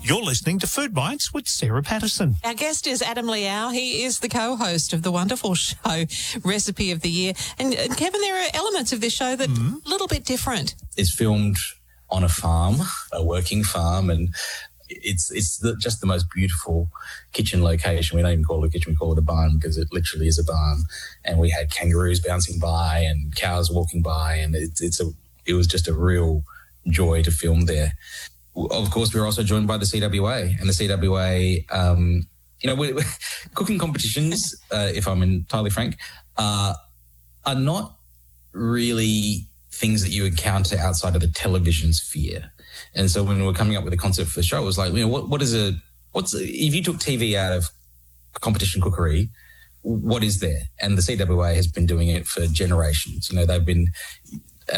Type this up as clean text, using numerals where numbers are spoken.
You're listening to Food Bites with Sarah Patterson. Our guest is Adam Liao. He is the co-host of the wonderful show Recipe of the Year. And Kevin, there are elements of this show that are a little bit different. It's filmed on a farm, a working farm, and it's just the most beautiful kitchen location. We don't even call it a kitchen, we call it a barn because it literally is a barn. And we had kangaroos bouncing by and cows walking by, and it was just a real joy to film there. Of course, we were also joined by the CWA, and the CWA, cooking competitions, if I'm entirely frank, are not really things that you encounter outside of the television sphere. And so when we were coming up with the concept for the show, it was like, if you took TV out of competition cookery, what is there? And the CWA has been doing it for generations. They've been